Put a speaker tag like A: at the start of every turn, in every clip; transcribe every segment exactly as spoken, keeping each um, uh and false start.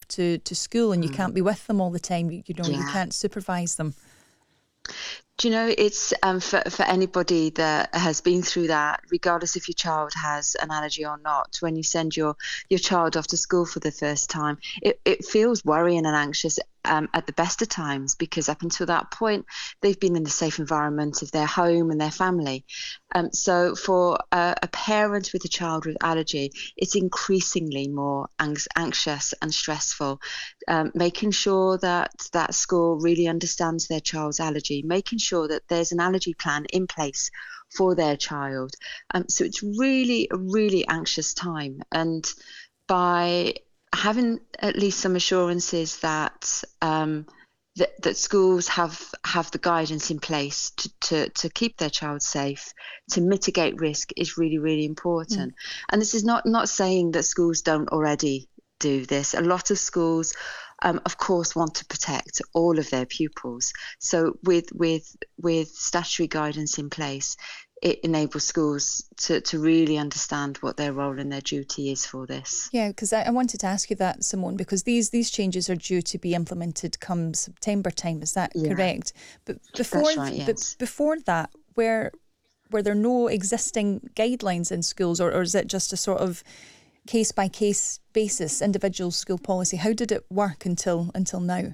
A: to, to school and you
B: Mm.
A: can't be with them all the time. You, you know, you
B: Yeah.
A: can't supervise them.
B: Do you know, it's um, for, for anybody that has been through that, regardless if your child has an allergy or not, when you send your, your child off to school for the first time, it, it feels worrying and anxious um, at the best of times, because up until that point, they've been in the safe environment of their home and their family. Um, so for a, a parent with a child with allergy, it's increasingly more anx- anxious and stressful. Um, making sure that that school really understands their child's allergy, making sure that there's an allergy plan in place for their child. Um, so it's really a really anxious time. And by having at least some assurances that um, that, that schools have have the guidance in place to, to, to keep their child safe, to mitigate risk, is really, really important. Mm. And this is not, not saying that schools don't already do this. A lot of schools, um, of course, want to protect all of their pupils. So with with with statutory guidance in place, it enables schools to, to really understand what their role and their duty is for this.
A: Yeah, because I, I wanted to ask you that, Simone, because these these changes are due to be implemented come September time. Is that yeah. correct? But before
B: That's right, yes.
A: but before that, where were there no existing guidelines in schools, or, or is it just a sort of case by case basis, individual school policy? How did it work until until now?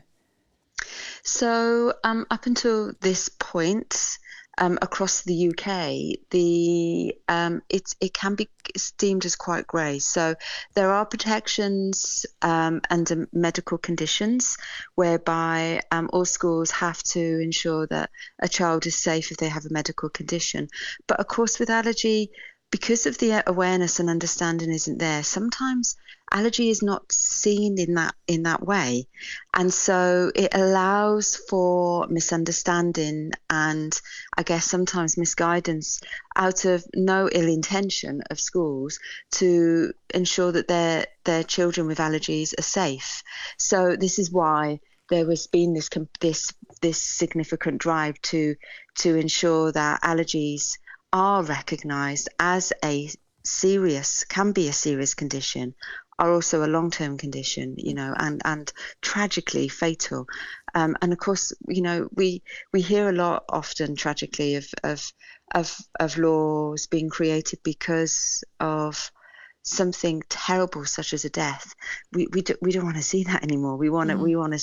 B: So um, up until this point, um, across the U K, the um, it it can be deemed as quite grey. So there are protections um, under medical conditions, whereby um, all schools have to ensure that a child is safe if they have a medical condition. But of course, with allergy, because of the awareness and understanding isn't there, sometimes allergy is not seen in that in that way, and so it allows for misunderstanding and I guess sometimes misguidance out of no ill intention of schools to ensure that their their children with allergies are safe. So this is why there has been this this this significant drive to to ensure that allergies are recognised as a serious, can be a serious condition, are also a long-term condition, you know, and, and tragically fatal. Um, and of course, you know, we we hear a lot often tragically of of of, of laws being created because of something terrible such as a death. We we, do, we don't want to see that anymore. We want to mm. we want to